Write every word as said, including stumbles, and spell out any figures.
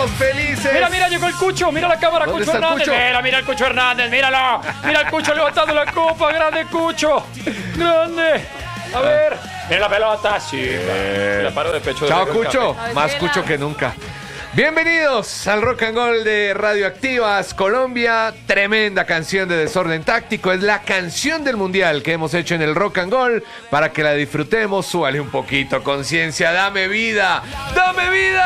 estamos felices. Mira, mira, llegó el Cucho. Mira la cámara, ¿Dónde Cucho está el Hernández. Cucho? Mira, mira el Cucho Hernández, míralo. Mira el Cucho levantando la copa. Grande Cucho. Grande. A ver. Mira la pelota. Sí. Eh. La paro de pecho. Chao, de Cucho. Café. Más Cucho que nunca. Bienvenidos al Rock and Roll de Radioactivas Colombia. Tremenda canción de Desorden Táctico. Es la canción del mundial que hemos hecho en el Rock and Roll para que la disfrutemos. Súbale un poquito, conciencia. Dame vida. Dame vida.